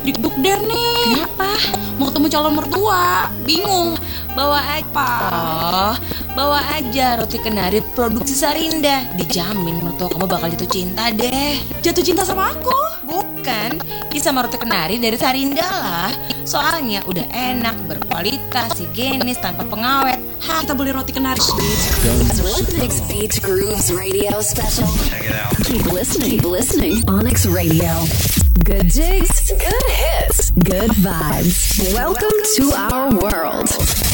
Dikdukder nih. Kenapa? Mau ketemu calon mertua. Bingung. Bawa aja. Oh, bawa aja roti kenari produksi Sarinda. Dijamin mertua kamu bakal jatuh cinta deh. Jatuh cinta sama aku? Bukan, ini sama roti kenari dari Sarinda lah. Soalnya udah enak, berkualitas, higienis, tanpa pengawet. Kita beli roti kenari. Onyx Beach Grooves Radio Special. Check it out. Keep listening. Onyx Radio. Good jigs, good hits, good vibes. Welcome to our world.